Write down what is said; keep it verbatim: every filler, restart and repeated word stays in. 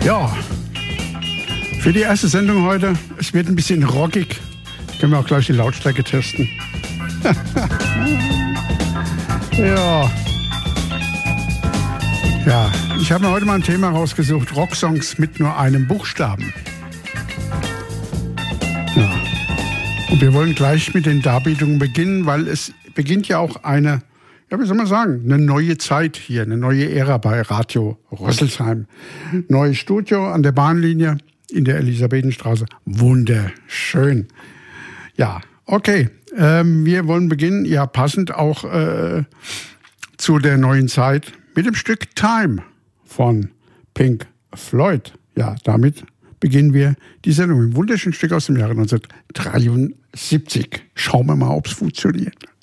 Ja, für die erste Sendung heute, es wird ein bisschen rockig. Können wir auch gleich die Lautstärke testen. ja. Ja, ich habe mir heute mal ein Thema rausgesucht. Rocksongs mit nur einem Buchstaben. Ja. Und wir wollen gleich mit den Darbietungen beginnen, weil es beginnt ja auch eine, ja, wie soll man sagen, eine neue Zeit hier, eine neue Ära bei Radio Rüsselsheim. Neues Studio an der Bahnlinie in der Elisabethenstraße. Wunderschön. Ja, okay. Ähm, wir wollen beginnen, ja, passend auch äh, zu der neuen Zeit mit dem Stück Time von Pink Floyd. Ja, damit beginnen wir die Sendung mit einem wunderschönen Stück aus dem Jahre neunzehnhundertdreiundsiebzig. Schauen wir mal, ob es funktioniert.